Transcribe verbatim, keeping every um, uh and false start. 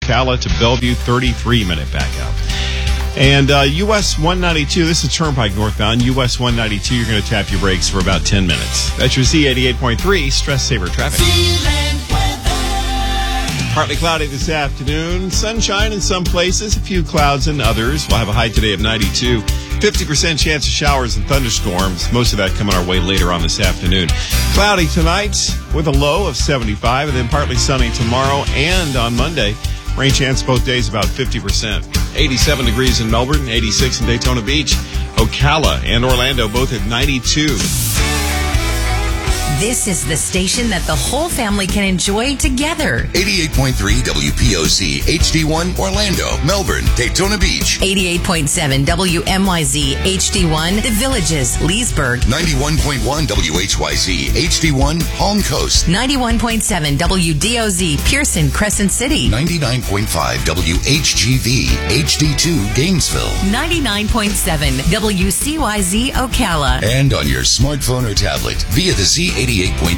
Ocala to Bellevue, thirty-three minute back out. And uh, U S one ninety-two, this is Turnpike northbound. U S one ninety-two, you're going to tap your brakes for about ten minutes. That's your Z eighty-eight point three Stress Saver Traffic. Partly cloudy this afternoon. Sunshine in some places, a few clouds in others. We'll have a high today of ninety-two. fifty percent chance of showers and thunderstorms. Most of that coming our way later on this afternoon. Cloudy tonight with a low of seventy-five, and then partly sunny tomorrow and on Monday. Rain chance both days about fifty percent. eighty-seven degrees in Melbourne, eighty-six in Daytona Beach. Ocala and Orlando both at ninety-two. This is the station that the whole family can enjoy together. eighty-eight point three W P O Z H D one Orlando, Melbourne, Daytona Beach. eighty-eight point seven W M Y Z H D one The Villages, Leesburg. ninety-one point one W H Y Z H D one Palm Coast. ninety-one point seven W D O Z Pearson, Crescent City. ninety-nine point five W H G V H D two Gainesville. ninety-nine point seven W C Y Z Ocala. And on your smartphone or tablet via the Z eighty-eight point